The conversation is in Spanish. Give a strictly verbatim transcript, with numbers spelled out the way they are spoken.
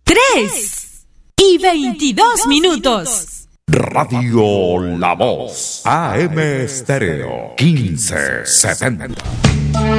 tres y veintidós minutos. Radio La Voz, A M Estéreo, quince setenta.